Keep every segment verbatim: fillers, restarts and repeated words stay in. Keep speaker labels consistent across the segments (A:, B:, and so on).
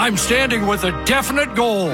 A: I'm standing with a definite goal.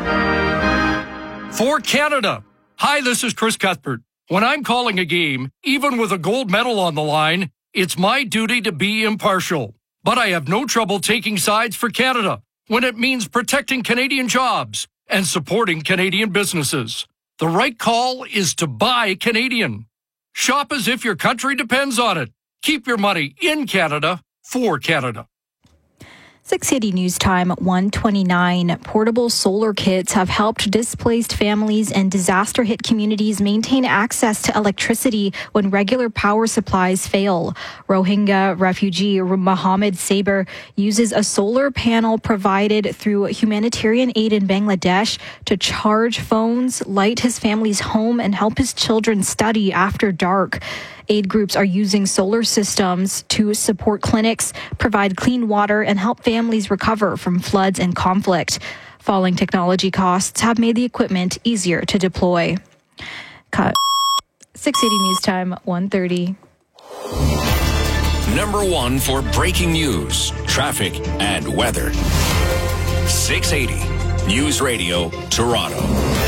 A: For Canada. Hi, this is Chris Cuthbert. When I'm calling a game, even with a gold medal on the line, it's my duty to be impartial. But I have no trouble taking sides for Canada when it means protecting Canadian jobs and supporting Canadian businesses. The right call is to buy Canadian. Shop as if your country depends on it. Keep your money in Canada for Canada.
B: six eighty News Time at one twenty-nine. Portable solar kits have helped displaced families and disaster-hit communities maintain access to electricity when regular power supplies fail. Rohingya refugee Mohammed Saber uses a solar panel provided through humanitarian aid in Bangladesh to charge phones, light his family's home, and help his children study after dark. Aid groups are using solar systems to support clinics, provide clean water, and help families recover from floods and conflict. Falling technology costs have made the equipment easier to deploy. Cut. six eighty News Time, one thirty.
C: Number one for breaking news, traffic, and weather. six eighty News Radio, Toronto.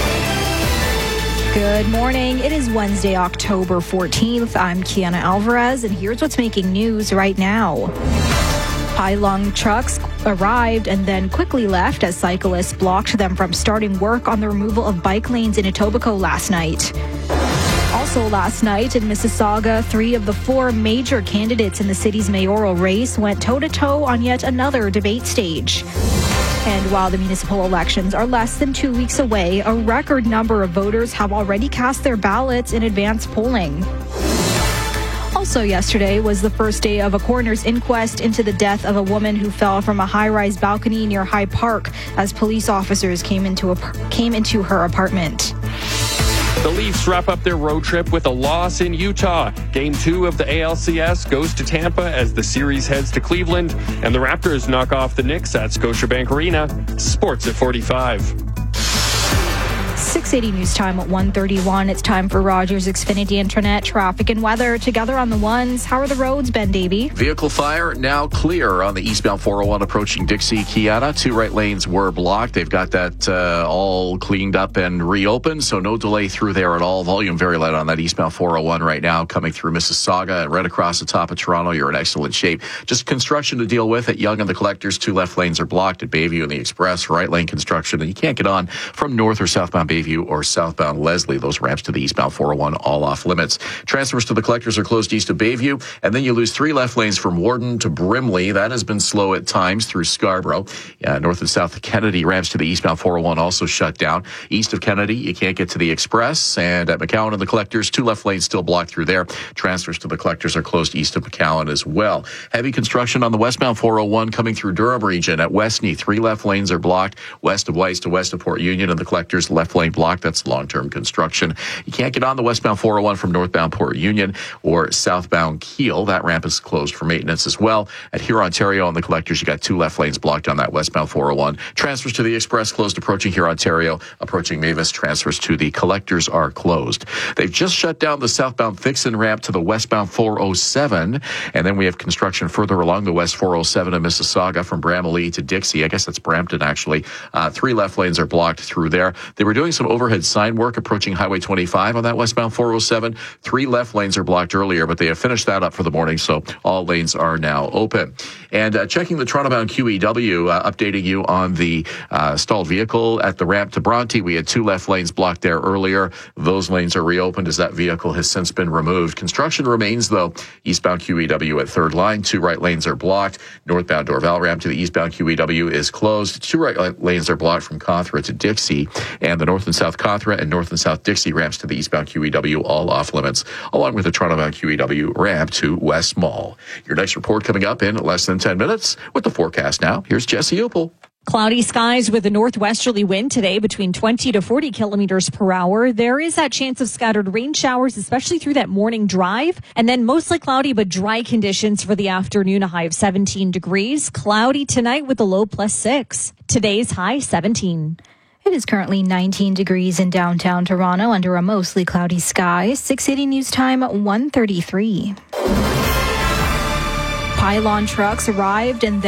B: Good morning. It is Wednesday, October fourteenth. I'm Kiana Alvarez, and here's what's making news right now. Pylon trucks arrived and then quickly left as cyclists blocked them from starting work on the removal of bike lanes in Etobicoke last night. Also last night in Mississauga, three of the four major candidates in the city's mayoral race went toe-to-toe on yet another debate stage. And while the municipal elections are less than two weeks away, a record number of voters have already cast their ballots in advance polling. Also yesterday was the first day of a coroner's inquest into the death of a woman who fell from a high-rise balcony near Hyde Park as police officers came into a, came into her apartment.
D: The Leafs wrap up their road trip with a loss in Utah. Game two of the A L C S goes to Tampa as the series heads to Cleveland, and the Raptors knock off the Knicks at Scotiabank Arena. Sports at forty-five.
B: six eighty News Time at one thirty-one. It's time for Rogers Xfinity Internet traffic and weather together on the ones. How are the roads, Ben Davey?
E: Vehicle fire now clear on the eastbound four oh one approaching Dixie, Kiana. Two right lanes were blocked. They've got that uh, all cleaned up and reopened, so no delay through there at all. Volume very light on that eastbound four oh one right now coming through Mississauga and right across the top of Toronto. You're in excellent shape. Just construction to deal with at Yonge and the Collectors. Two left lanes are blocked at Bayview and the Express. Right lane construction, and you can't get on from north or southbound Bayview or southbound Leslie. Those ramps to the eastbound four oh one all off limits. Transfers to the Collectors are closed east of Bayview, and then you lose three left lanes from Warden to Brimley. That has been slow at times through Scarborough. Uh, north and south of Kennedy, ramps to the eastbound four oh one also shut down. East of Kennedy, you can't get to the Express, and at McCowan and the Collectors, two left lanes still blocked through there. Transfers to the Collectors are closed east of McCowan as well. Heavy construction on the westbound four oh one coming through Durham region at Westney. Three left lanes are blocked west of Weiss to west of Port Union, and the Collectors left lane blocked. That's long-term construction. You can't get on the westbound four oh one from northbound Port Union or southbound Kiel. That ramp is closed for maintenance as well. At Huron, Ontario, on the Collectors, you got two left lanes blocked on that westbound four oh one. Transfers to the Express closed approaching Huron, Ontario. Approaching Mavis, transfers to the Collectors are closed. They've just shut down the southbound Thixon ramp to the westbound four oh seven. And then we have construction further along the west four oh seven in Mississauga from Bramalea to Dixie. I guess that's Brampton, actually. Uh, three left lanes are blocked through there. They were doing some overhead sign work approaching Highway twenty-five on that westbound four oh seven. Three left lanes are blocked earlier, but they have finished that up for the morning, so all lanes are now open. And uh, checking the Toronto-bound Q E W, uh, updating you on the uh, stalled vehicle at the ramp to Bronte. We had two left lanes blocked there earlier. Those lanes are reopened as that vehicle has since been removed. Construction remains, though. Eastbound Q E W at third line. Two right lanes are blocked. Northbound Dorval ramp to the eastbound Q E W is closed. Two right lanes are blocked from Cawthra to Dixie. And the north and south Cawthra and north and south Dixie ramps to the eastbound Q E W all off limits, along with the Toronto-bound Q E W ramp to West Mall. Your next report coming up in less than ten minutes with the forecast now. Here's Jesse Opel.
F: Cloudy skies with a northwesterly wind today between twenty to forty kilometers per hour. There is that chance of scattered rain showers, especially through that morning drive. And then mostly cloudy but dry conditions for the afternoon, a high of seventeen degrees. Cloudy tonight with a low plus six. Today's high seventeen.
B: It is currently nineteen degrees in downtown Toronto under a mostly cloudy sky. six eighty News Time, one thirty-three. Pylon trucks arrived and